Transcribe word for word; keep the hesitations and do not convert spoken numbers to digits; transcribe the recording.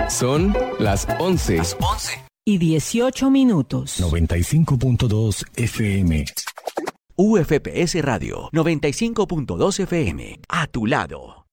Son las once. Las once. Y dieciocho minutos. noventa y cinco punto dos F M. U F P S Radio noventa y cinco punto dos F M. A tu lado.